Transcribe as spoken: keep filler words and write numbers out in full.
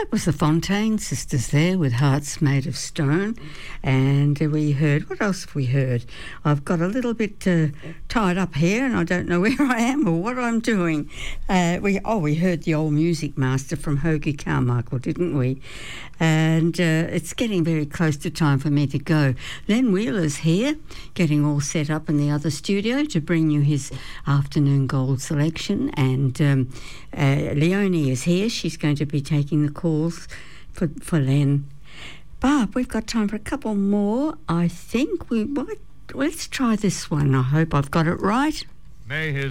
That was the Fontaine Sisters there with Hearts Made of Stone. And we heard, what else have we heard? I've got a little bit uh, tied up here and I don't know where I am or what I'm doing. Uh, we Oh, we heard the Old Music Master from Hoagie Carmichael, didn't we? And uh, it's getting very close to time for me to go. Len Wheeler's here, getting all set up in the other studio to bring you his afternoon gold selection. And um, uh, Leonie is here. She's going to be taking the calls for, for Len. Barb, we've got time for a couple more. I think we might... Let's try this one. I hope I've got it right. May his